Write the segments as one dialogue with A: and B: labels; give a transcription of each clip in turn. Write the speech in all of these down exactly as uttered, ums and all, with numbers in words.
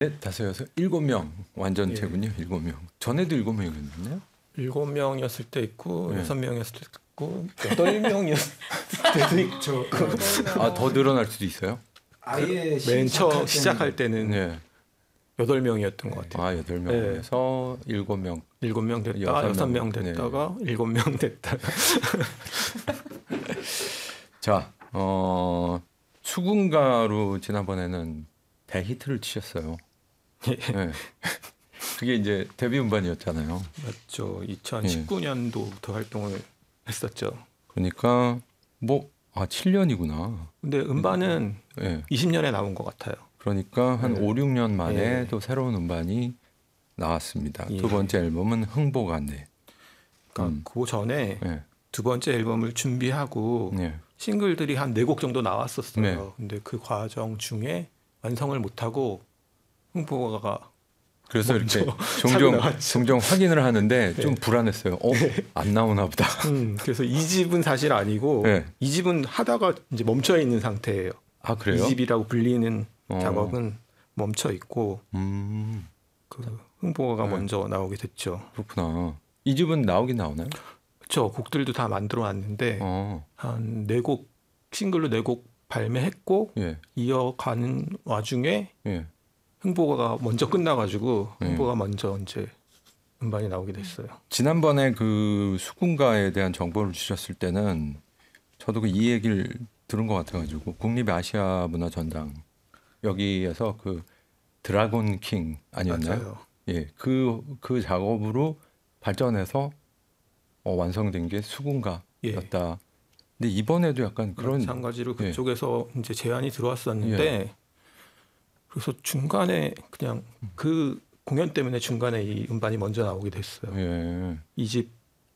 A: 넷, 다섯, 여섯, 일곱 명 완전체군요.
B: 예.
A: 일곱 명. 전에도 일곱 명이었나요?
B: 일곱 명이었을 때 있고
A: 예.
B: 여섯 명이었을 때 있고 여덟 명이었을 때도 있죠.
A: 아, 더 늘어날 수도 있어요?
C: 아예
B: 맨 처음
C: 때는
B: 시작할 때는
A: 네.
B: 여덟 명이었던 것 같아요.
A: 아, 여덟 명에서 일곱 명.
B: 일곱 명 됐다가
A: 여섯
B: 여섯
A: 명.
B: 명 됐다가 일곱 명 됐다가
A: 자, 어, 수군가로 지난번에는 대히트를 치셨어요. 네. 그게 이제 데뷔 음반이었잖아요.
B: 맞죠. 이천십구 년도부터 활동을 했었죠.
A: 그러니까 뭐 아, 칠 년이구나.
B: 근데 음반은
A: 네.
B: 이십 년에 나온 것 같아요.
A: 그러니까 한
B: 네.
A: 오, 육 년 만에
B: 네.
A: 또 새로운 음반이 나왔습니다.
B: 예.
A: 두 번째 앨범은 흥보가네.
B: 그러니까
A: 음.
B: 그 전에
A: 네.
B: 두 번째 앨범을 준비하고
A: 네.
B: 싱글들이 한 네 곡 정도 나왔었어요.
A: 네.
B: 근데 그 과정 중에 완성을 못하고 흥보가가
A: 그래서 이렇게
B: 차고
A: 종종
B: 나왔죠.
A: 종종 확인을 하는데 좀
B: 네.
A: 불안했어요. 어, 안 나오나 보다.
B: 음, 그래서 이 집은 사실 아니고
A: 네.
B: 이 집은 하다가 이제 멈춰 있는 상태예요.
A: 아, 그래요?
B: 이 집이라고 불리는
A: 어.
B: 작업은 멈춰 있고
A: 음,
B: 그 흥보가가
A: 네.
B: 먼저 나오게 됐죠.
A: 그렇구나. 이 집은 나오긴 나오나요?
B: 저 곡들도 다 만들어 놨는데
A: 어,
B: 한 네 곡 싱글로 네 곡 발매했고
A: 예,
B: 이어가는 와중에
A: 예.
B: 흥보가가 먼저 끝나가지고
A: 네.
B: 흥보가 먼저 이제 음반이 나오게 됐어요.
A: 지난번에 그 수군가에 대한 정보를 주셨을 때는 저도 그 이 얘기를 들은 것 같아가지고 국립 아시아 문화 전당 여기에서 그 드라곤 킹 아니었나요?
B: 맞아요.
A: 예, 그, 그 작업으로 발전해서 어, 완성된 게 수군가였다.
B: 예.
A: 근데 이번에도 약간 그런
B: 마찬가지로
A: 예.
B: 그쪽에서 이제 제안이 들어왔었는데 그래서 중간에 그냥 그 공연 때문에 중간에 이 음반이 먼저 나오게 됐어요.
A: 예,
B: 이 집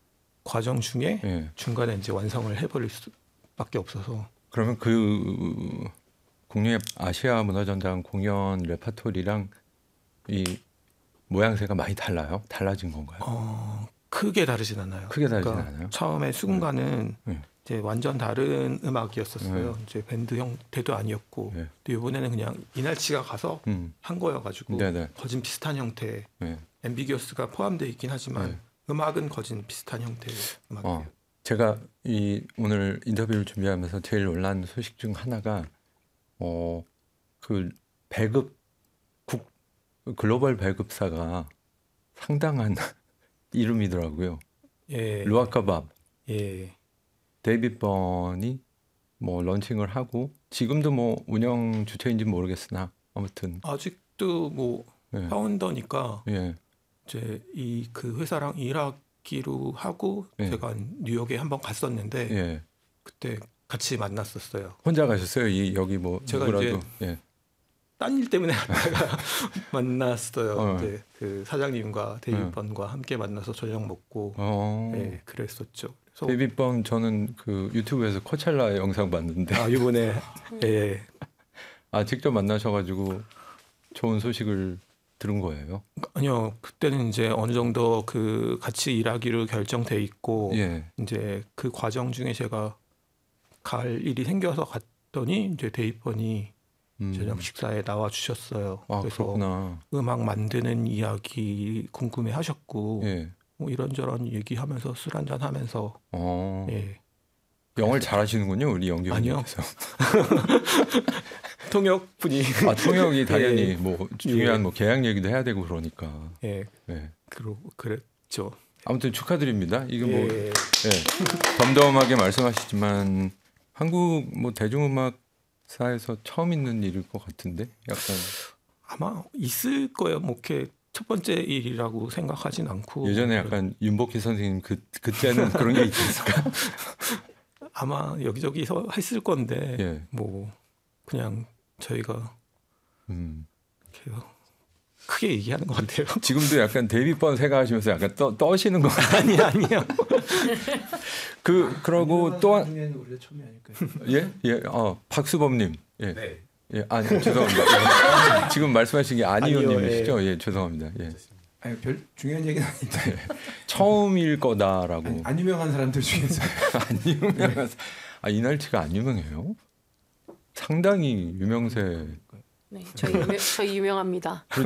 B: 과정 중에
A: 예.
B: 중간에 이제 완성을 해버릴 수밖에 없어서
A: 그러면 그 국립 아시아 문화전당 공연 레파토리랑 이 모양새가 많이 달라요? 달라진 건가요?
B: 어, 크게 다르진 않아요.
A: 크게 다르진
B: 그러니까
A: 않아요?
B: 처음에 수군가는
A: 네.
B: 이제 완전 다른 음악이었었어요.
A: 네.
B: 이제 밴드 형태도 아니었고,
A: 네.
B: 또 이번에는 그냥 이날치가 가서
A: 음,
B: 한 거여가지고
A: 네네.
B: 거진 비슷한 형태,
A: 네.
B: 앰비기어스가 포함되어 있긴 하지만
A: 네.
B: 음악은 거진 비슷한 형태의 음악이에요.
A: 어, 제가 이 오늘 인터뷰를 준비하면서 제일 놀란 소식 중 하나가 어, 그 배급 국 글로벌 배급사가 상당한 이름이더라고요.
B: 예,
A: 루아카밥
B: 예,
A: 데이빗 번이 뭐 런칭을 하고 지금도 뭐 운영 주체인지 는 모르겠으나 아무튼
B: 아직도 뭐
A: 예,
B: 파운더니까
A: 예,
B: 이제 이 그 회사랑 일하기로 하고
A: 예.
B: 제가 뉴욕에 한번 갔었는데
A: 예.
B: 그때 같이 만났었어요.
A: 혼자 가셨어요? 이 여기 뭐
B: 제가
A: 누구라도 예.
B: 딴 일 때문에 갔다가 만났어요.
A: 어.
B: 이제 그 사장님과
A: 어.
B: 데이빗 번과 함께 만나서 저녁 먹고
A: 어.
B: 예, 그랬었죠. 그래서
A: 데이빗 번 저는 그 유튜브에서 코첼라 영상 봤는데
B: 아 이번에 예,
A: 아 직접 만나셔가지고 좋은 소식을 들은 거예요.
B: 아니요 그때는 이제 어느 정도 그 같이 일하기로 결정돼 있고
A: 예.
B: 이제 그 과정 중에 제가 갈 일이 생겨서 갔더니 이제 데이빗 번이
A: 음.
B: 저녁 식사에 나와 주셨어요.
A: 아
B: 그래서
A: 그렇구나.
B: 음악 만드는 이야기 궁금해 하셨고
A: 예.
B: 뭐 이런저런 얘기하면서 술 한잔 하면서
A: 어.
B: 예.
A: 영어를 잘하시는군요, 우리
B: 아니요.
A: 연기원님께서.
B: 통역 분이
A: 아 통역이 당연히
B: 예.
A: 뭐 중요한
B: 예.
A: 뭐 계약 얘기도 해야 되고 그러니까.
B: 예,
A: 예.
B: 그러 그랬죠.
A: 아무튼 축하드립니다. 이거 뭐
B: 예.
A: 예. 덤덤하게 말씀하시지만 한국 뭐 대중음악사에서 처음 있는 일일 것 같은데 약간
B: 아마 있을 거예요. 뭐 이렇게 첫 번째 일이라고 생각하진 않고
A: 예전에 약간 윤복희 선생님 그 그때는 그런 게 있었을까?
B: 아마 여기저기서 했을 건데
A: 예.
B: 뭐 그냥 저희가
A: 음.
B: 이렇게 크게 얘기하는 것 같아요.
A: 지금도 약간 데뷔 번 생각하시면서 약간 떠, 떠시는 거
B: 아니 아니요.
A: 그 그러고 또 한
C: 중에는 우리가 처음이 아닐까요?
A: 예? 예. 어, 박수범님. 예.
C: 네.
A: 예. 아니 죄송합니다. 예. 지금 말씀하신 게 아니오
B: 아니요,
A: 님이시죠? 예. 죄송합니다. 예.
C: 아니 별 중요한 얘기는 아닌데
A: 처음일 거다라고.
C: 아니, 안 유명한 사람들 중에서
A: 안 유명한 아 이날치가 안 유명해요? 상당히 유명세.
D: 네, 저희 유명, 저희 유명합니다.